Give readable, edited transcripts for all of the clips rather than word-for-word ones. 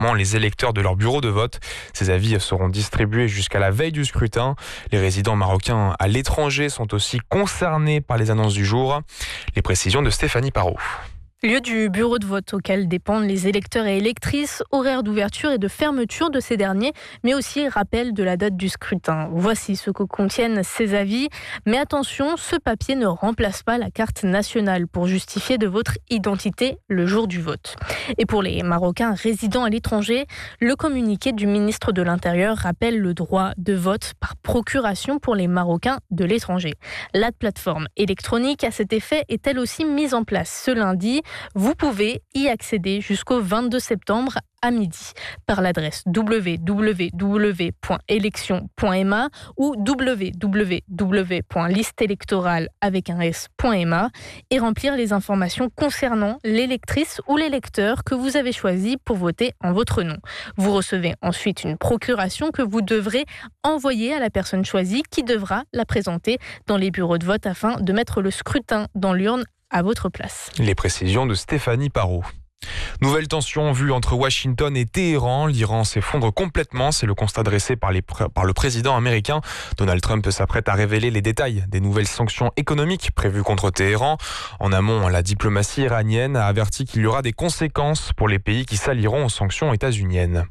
uniquement les électeurs de leur bureau de vote. Ces avis seront distribués jusqu'à la veille du scrutin. Les résidents marocains à l'étranger sont aussi concernés par les annonces du jour. Les précisions de Stéphanie Parot. Lieu du bureau de vote auquel dépendent les électeurs et électrices, horaires d'ouverture et de fermeture de ces derniers, mais aussi rappel de la date du scrutin. Voici ce que contiennent ces avis. Mais attention, ce papier ne remplace pas la carte nationale pour justifier de votre identité le jour du vote. Et pour les Marocains résidant à l'étranger, le communiqué du ministre de l'Intérieur rappelle le droit de vote par procuration pour les Marocains de l'étranger. La plateforme électronique à cet effet est elle aussi mise en place ce lundi. Vous pouvez y accéder jusqu'au 22 septembre à midi par l'adresse www.election.ma ou www.listeélectorale.ma et remplir les informations concernant l'électrice ou l'électeur que vous avez choisi pour voter en votre nom. Vous recevez ensuite une procuration que vous devrez envoyer à la personne choisie qui devra la présenter dans les bureaux de vote afin de mettre le scrutin dans l'urne à votre place. Les précisions de Stéphanie Parot. Nouvelle tension vue entre Washington et Téhéran. L'Iran s'effondre complètement. C'est le constat dressé par le président américain. Donald Trump s'apprête à révéler les détails des nouvelles sanctions économiques prévues contre Téhéran. En amont, la diplomatie iranienne a averti qu'il y aura des conséquences pour les pays qui s'allieront aux sanctions états-uniennes.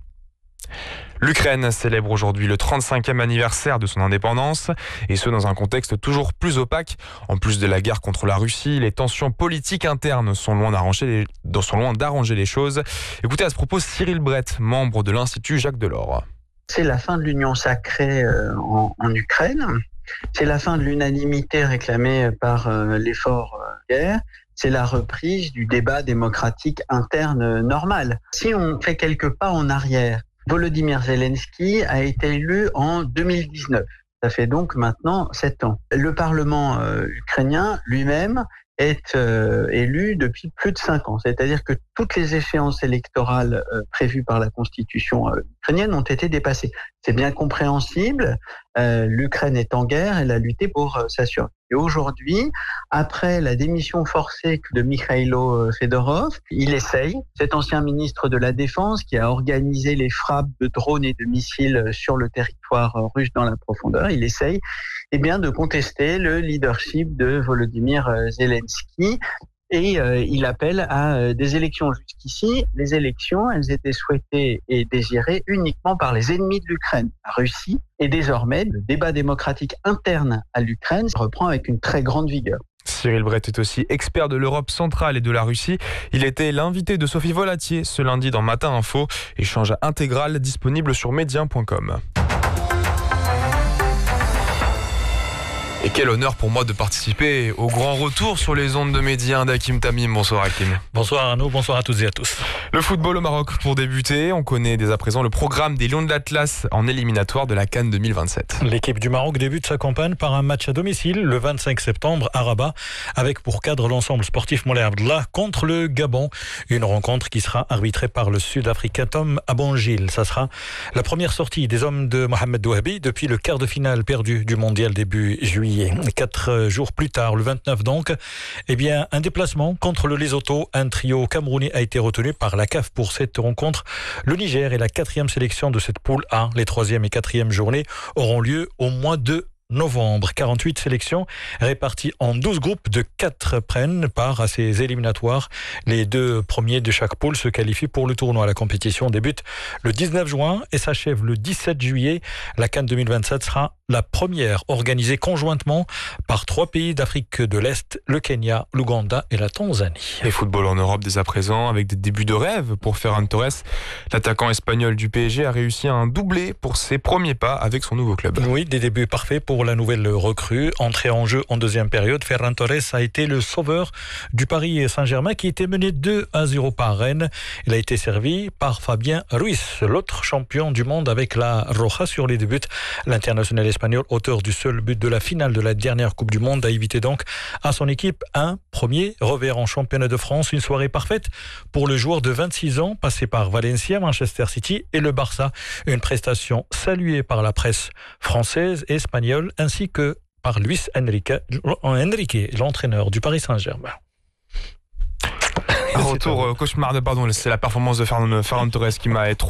L'Ukraine célèbre aujourd'hui le 35e anniversaire de son indépendance, et ce dans un contexte toujours plus opaque. En plus de la guerre contre la Russie, les tensions politiques internes sont loin d'arranger les choses. Écoutez à ce propos Cyril Brett, membre de l'Institut Jacques Delors. C'est la fin de l'union sacrée en Ukraine, c'est la fin de l'unanimité réclamée par l'effort guerre. C'est la reprise du débat démocratique interne normal. Si on fait quelques pas en arrière, Volodymyr Zelensky a été élu en 2019. Ça fait donc maintenant 7 ans. Le Parlement ukrainien lui-même est élu depuis plus de 5 ans. C'est-à-dire que toutes les échéances électorales prévues par la Constitution ukrainienne ont été dépassées. C'est bien compréhensible. L'Ukraine est en guerre, elle a lutté pour sa survie. Et aujourd'hui, après la démission forcée de Mikhailo Fedorov, il essaye, cet ancien ministre de la Défense qui a organisé les frappes de drones et de missiles sur le territoire russe dans la profondeur, il essaye de contester le leadership de Volodymyr Zelensky. Et il appelle à des élections. Jusqu'ici, les élections, elles étaient souhaitées et désirées uniquement par les ennemis de l'Ukraine, la Russie. Et désormais, le débat démocratique interne à l'Ukraine reprend avec une très grande vigueur. Cyril Brett est aussi expert de l'Europe centrale et de la Russie. Il était l'invité de Sophie Volatier ce lundi dans Matin Info. Échange intégral disponible sur média.com. Et quel honneur pour moi de participer au grand retour sur les ondes de médias d'Hakim Tamim. Bonsoir Hakim. Bonsoir Arnaud, bonsoir à toutes et à tous. Le football au Maroc pour débuter. On connaît dès à présent le programme des Lions de l'Atlas en éliminatoire de la CAN 2027. L'équipe du Maroc débute sa campagne par un match à domicile le 25 septembre à Rabat, avec pour cadre l'ensemble sportif Moulay Abdellah contre le Gabon. Une rencontre qui sera arbitrée par le Sud-Africain Tom Abongil. Ça sera la première sortie des hommes de Mohamed Douabi depuis le quart de finale perdu du mondial début juillet. 4 jours plus tard, le 29 donc, un déplacement contre le Lesotho. Un trio camerounais a été retenu par la CAF pour cette rencontre. Le Niger est la 4e sélection de cette poule A. Les 3e et 4e journées auront lieu au mois de novembre. 48 sélections réparties en 12 groupes de 4 prennent part à ces éliminatoires. Les 2 premiers de chaque poule se qualifient pour le tournoi. La compétition débute le 19 juin et s'achève le 17 juillet. La CAN 2027 sera la première organisée conjointement par 3 pays d'Afrique de l'Est, le Kenya, l'Ouganda et la Tanzanie. Et football en Europe dès à présent avec des débuts de rêve pour Ferran Torres. L'attaquant espagnol du PSG a réussi un doublé pour ses premiers pas avec son nouveau club. Oui, des débuts parfaits pour la nouvelle recrue. Entrée en jeu en deuxième période, Ferran Torres a été le sauveur du Paris Saint-Germain qui était mené 2-0 par Rennes. Il a été servi par Fabien Ruiz, l'autre champion du monde avec la Roja sur les débuts. L'international espagnol, auteur du seul but de la finale de la dernière Coupe du Monde, a évité donc à son équipe un premier revers en championnat de France. Une soirée parfaite pour le joueur de 26 ans, passé par Valencia, Manchester City et le Barça. Une prestation saluée par la presse française et espagnole, ainsi que par Luis Enrique, l'entraîneur du Paris Saint-Germain. Un retour cauchemar de pardon, c'est la performance de Fernando Torres qui m'a